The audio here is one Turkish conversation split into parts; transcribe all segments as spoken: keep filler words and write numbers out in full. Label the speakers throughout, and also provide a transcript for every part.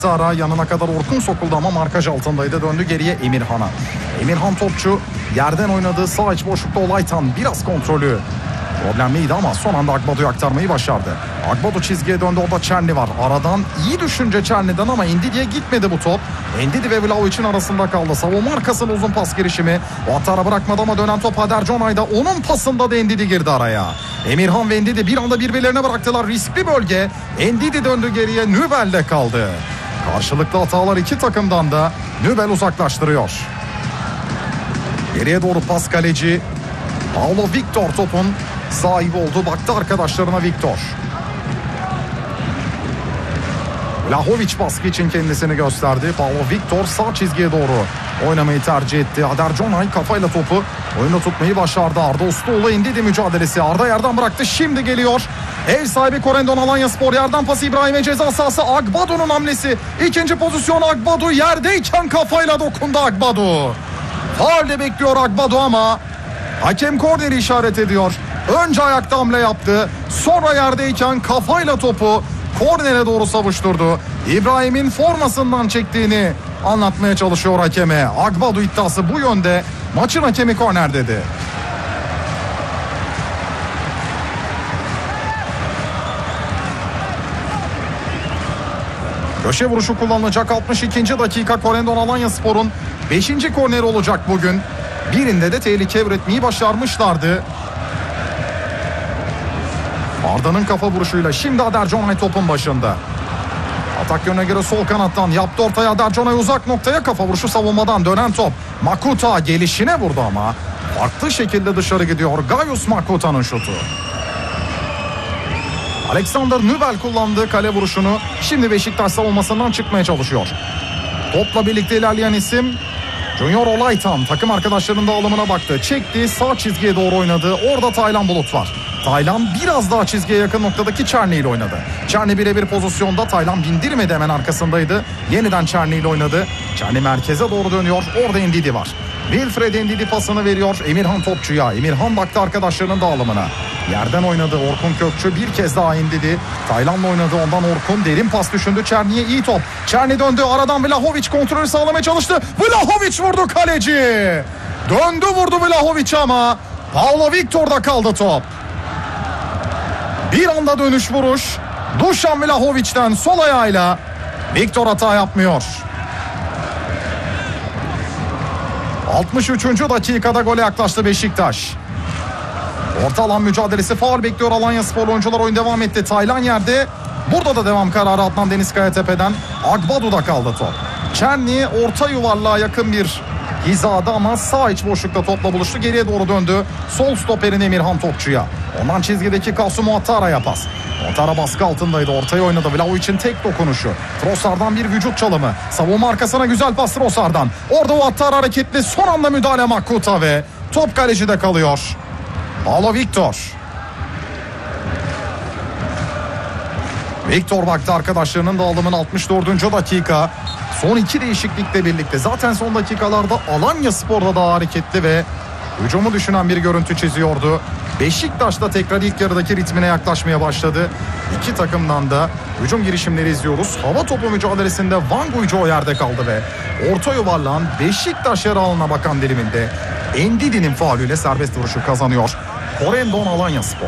Speaker 1: Ara yanına kadar Orkun sokuldu ama markaj altındaydı. Döndü geriye Emirhan'a. Emirhan topçu yerden oynadığı sağ iç boşlukta Olaytan biraz kontrolü problemliydi ama son anda Agbado'yu aktarmayı başardı. Agbado çizgiye döndü, orada Çerni var. Aradan iyi düşünce Çerni'den ama Endidi'ye gitmedi bu top. Endidi ve Vlahovic'in arasında kaldı. Savunma arkasının uzun pas girişimi. O hatara bırakmadı ama dönen top Hader Conay'da. Onun pasında da Endidi girdi araya. Emirhan ve Endidi bir anda birbirlerine bıraktılar. Riskli bölge. Endidi döndü geriye. Nübel'de kaldı. Karşılıklı hatalar iki takımdan da Nübel uzaklaştırıyor. Geriye doğru pas kaleci Paulo Victor topun sahibi oldu. Baktı arkadaşlarına Victor. Vlahovic baskı için kendisini gösterdi. Paulo Victor sağ çizgiye doğru oynamayı tercih etti. Hader Conay kafayla topu oyunda tutmayı başardı. Arda Usluoğlu Endidi mücadelesi. Arda yerden bıraktı. Şimdi geliyor. Ev sahibi Corendon Alanyaspor. Yerden pası İbrahim'e, ceza sahası. Agbado'nun hamlesi. İkinci pozisyon Agbado. Yerdeyken kafayla dokundu Agbado. Faulde bekliyor Agbado ama hakem korneri işaret ediyor. Önce ayakta hamle yaptı. Sonra yerdeyken kafayla topu kornere doğru savuşturdu. İbrahim'in formasından çektiğini anlatmaya çalışıyor hakeme. Agbado iddiası bu yönde. Maçın hakemi korner dedi. Köşe vuruşu kullanılacak. altmış ikinci dakika. Corendon Alanyaspor'un beşinci korneri olacak bugün. Birinde de tehlike üretmeyi başarmışlardı. Arda'nın kafa vuruşuyla şimdi Hader Conay topun başında. Atak yönüne göre sol kanattan yaptı ortaya. Hader Conay uzak noktaya, kafa vuruşu savunmadan dönen top. Makuta gelişine vurdu ama farklı şekilde dışarı gidiyor. Gaius Makuta'nın şutu. Alexander Nübel kullandığı kale vuruşunu şimdi Beşiktaş savunmasından çıkmaya çalışıyor. Topla birlikte ilerleyen isim Junior Olaytan. Takım arkadaşlarının dağılımına baktı. Çekti, sağ çizgiye doğru oynadı. Orada Taylan Bulut var. Taylan biraz daha çizgiye yakın noktadaki Çerni ile oynadı. Çerni birebir pozisyonda, Taylan bindirmedi, hemen arkasındaydı. Yeniden Çerni ile oynadı. Çerni merkeze doğru dönüyor. Orada Endidi var. Wilfred Endidi pasını veriyor Emirhan topçuya. Emirhan baktı arkadaşlarının dağılımına. Yerden oynadı Orkun Kökçü, bir kez daha Endidi. Taylan'la oynadı, ondan Orkun derin pas düşündü. Çerni'ye iyi top. Çerni döndü, aradan Vlahovic kontrolü sağlamaya çalıştı. Vlahovic vurdu kaleci. Döndü vurdu Vlahovic ama Paulo Victor'da kaldı top. Bir anda dönüş vuruş. Dušan Vlahovic'ten sol ayağıyla. Victor hata yapmıyor. altmış üçüncü dakikada gole yaklaştı Beşiktaş. Orta alan mücadelesi, faul bekliyor Alanyaspor oyuncular, oyun devam etti. Taylan yerde. Burada da devam kararı Adnan Denizkayatepe'den. Agbado'da kaldı top. Çerni orta yuvarlığa yakın bir hizada ama sağ iç boşlukta topla buluştu. Geriye doğru döndü. Sol stoperin Emirhan topçuya. Ondan çizgideki Kasumu Attara'ya pas. Atara baskı altındaydı. Ortaya oynadı. Vlahovic'in tek dokunuşu. Trossard'dan bir vücut çalımı. Savunma arkasına güzel pas Trossard'dan. Orada o Attara hareketli. Son anda müdahale Makuta ve top kalecide kalıyor. Paulo Victor. Victor baktı arkadaşlarının dağılımın altmış dördüncü dakika. Son iki değişiklikle birlikte zaten son dakikalarda Alanyaspor'da daha hareketli ve hücumu düşünen bir görüntü çiziyordu. Beşiktaş da tekrar ilk yarıdaki ritmine yaklaşmaya başladı. İki takımdan da hücum girişimleri izliyoruz. Hava topu mücadelesinde Van Guycu o yerde kaldı ve orta yuvarlağın Beşiktaş yarı alanına bakan diliminde Endidi'nin faulüyle serbest vuruşu kazanıyor Corendon Alanyaspor.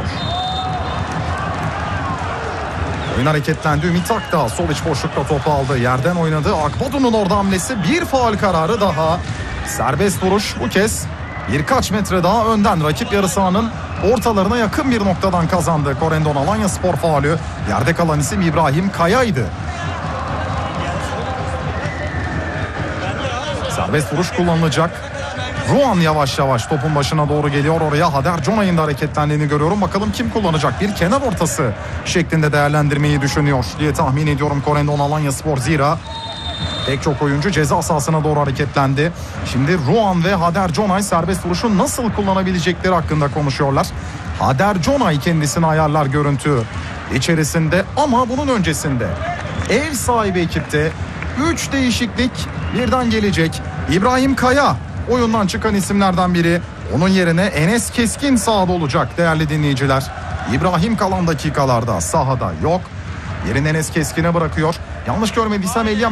Speaker 1: Oyun hareketlendi. Ümit Akdağ sol iç boşlukta topu aldı. Yerden oynadı. Agbado'nun orada hamlesi, bir faul kararı daha. Serbest vuruş bu kez birkaç metre daha önden, rakip yarı sahanın ortalarına yakın bir noktadan kazandı. Corendon Alanyaspor faulü. Yerde kalan isim İbrahim Kaya'ydı. Serbest vuruş kullanılacak. Ruan yavaş yavaş topun başına doğru geliyor. Oraya Hader Conay'ın da hareketlendiğini görüyorum. Bakalım kim kullanacak? Bir kenar ortası şeklinde değerlendirmeyi düşünüyor diye tahmin ediyorum Corendon Alanyaspor. Zira pek çok oyuncu ceza sahasına doğru hareketlendi. Şimdi Ruan ve Hader Conay serbest vuruşu nasıl kullanabilecekleri hakkında konuşuyorlar. Hader Conay kendisini ayarlar görüntü içerisinde ama bunun öncesinde ev sahibi ekipte üç değişiklik birden gelecek. İbrahim Kaya oyundan çıkan isimlerden biri. Onun yerine Enes Keskin sahada olacak değerli dinleyiciler. İbrahim kalan dakikalarda sahada yok. Yerini Enes Keskin'e bırakıyor. Yanlış görmediysem Elia